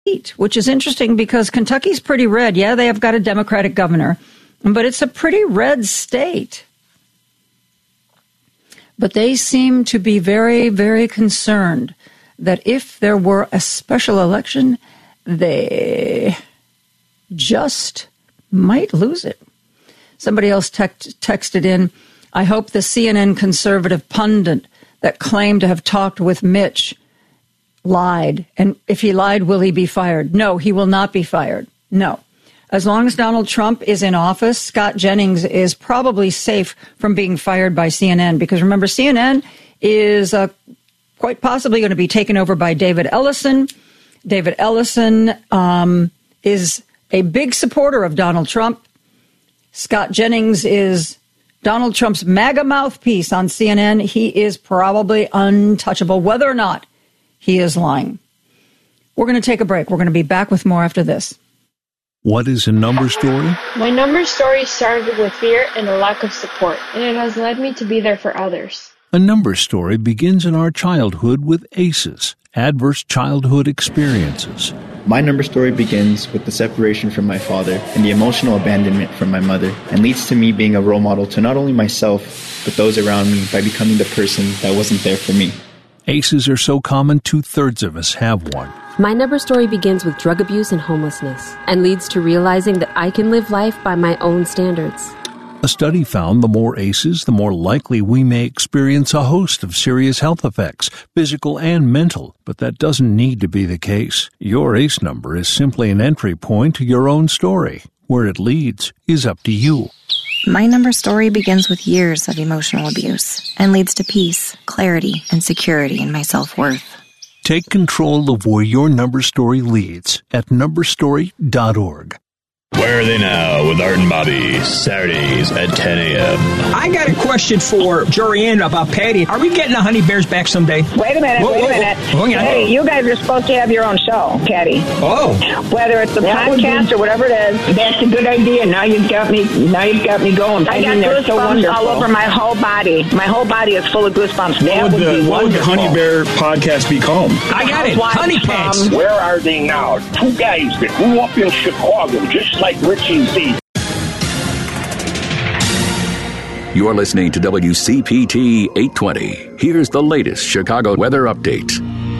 which is interesting because Kentucky's pretty red. Yeah, they have got a Democratic governor, but it's a pretty red state. But they seem to be very, very concerned that if there were a special election, they just might lose it. Somebody else texted in, I hope the CNN conservative pundit that claimed to have talked with Mitch lied. And if he lied, will he be fired? No, he will not be fired. No. As long as Donald Trump is in office, Scott Jennings is probably safe from being fired by CNN. Because remember, CNN is quite possibly going to be taken over by David Ellison. David Ellison is a big supporter of Donald Trump. Scott Jennings is Donald Trump's MAGA mouthpiece on CNN. He is probably untouchable, whether or not he is lying. We're going to take a break. We're going to be back with more after this. What is a number story? My number story started with fear and a lack of support, and it has led me to be there for others. A number story begins in our childhood with ACEs, adverse childhood experiences. My number story begins with the separation from my father and the emotional abandonment from my mother, and leads to me being a role model to not only myself, but those around me by becoming the person that wasn't there for me. ACEs are so common, 2/3 of us have one. My number story begins with drug abuse and homelessness, and leads to realizing that I can live life by my own standards. A study found the more ACEs, the more likely we may experience a host of serious health effects, physical and mental, but that doesn't need to be the case. Your ACE number is simply an entry point to your own story. Where it leads is up to you. My number story begins with years of emotional abuse and leads to peace, clarity, and security in my self-worth. Take control of where your number story leads at numberstory.org. Where are they now with Art and Bobby, Saturdays at 10 a.m. I got a question for Jorianne about Patty. Are we getting the Honey Bears back someday? Wait a minute, wait a minute. Hey, you guys are supposed to have your own show, Patty. Oh. Whether it's a podcast or whatever it is. That's a good idea. Now you've got me going. I got goosebumps all over my whole body. My whole body is full of goosebumps. What would the Honey Bear podcast be called? I got it. Honey Pants. Where are they now? Two guys that grew up in Chicago, just like Richie Z. You're listening to WCPT 820. Here's the latest Chicago weather update.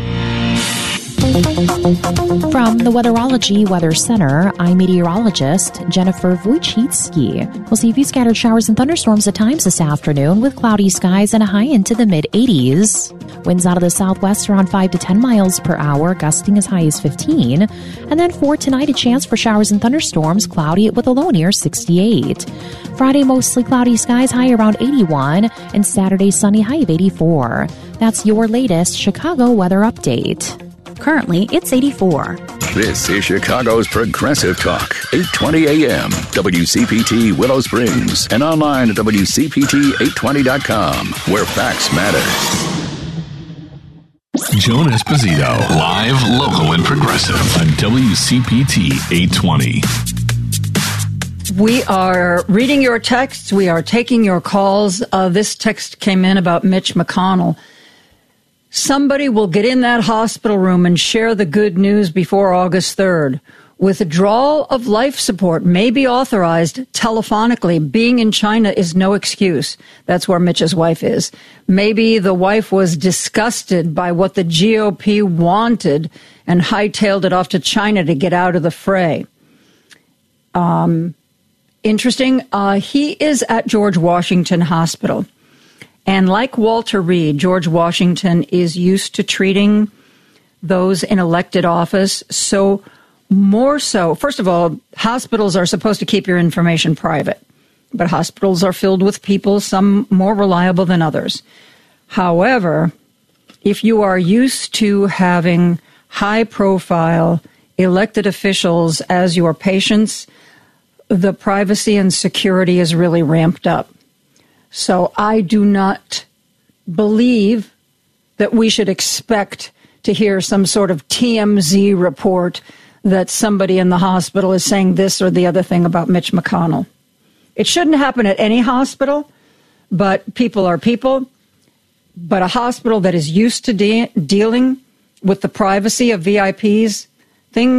From the Weatherology Weather Center, I'm meteorologist Jennifer Wojcicki. We'll see a few scattered showers and thunderstorms at times this afternoon with cloudy skies and a high into the mid-80s. Winds out of the southwest around 5 to 10 miles per hour, gusting as high as 15. And then for tonight, a chance for showers and thunderstorms, cloudy with a low near 68. Friday, mostly cloudy skies, high around 81. And Saturday, sunny, high of 84. That's your latest Chicago weather update. Currently, it's 84. This is Chicago's Progressive Talk, 820 AM, WCPT Willow Springs, and online at WCPT820.com, where facts matter. Joan Esposito, live, local, and progressive on WCPT 820. We are reading your texts. We are taking your calls. This text came in about Mitch McConnell. Somebody will get in that hospital room and share the good news before August 3rd. Withdrawal of life support may be authorized telephonically. Being in China is no excuse. That's where Mitch's wife is. Maybe the wife was disgusted by what the GOP wanted and hightailed it off to China to get out of the fray. Interesting. He is at George Washington Hospital. And like Walter Reed, George Washington is used to treating those in elected office. So more so, first of all, hospitals are supposed to keep your information private. But hospitals are filled with people, some more reliable than others. However, if you are used to having high-profile elected officials as your patients, the privacy and security is really ramped up. So I do not believe that we should expect to hear some sort of TMZ report that somebody in the hospital is saying this or the other thing about Mitch McConnell. It shouldn't happen at any hospital, but people are people. But a hospital that is used to dealing with the privacy of VIPs, things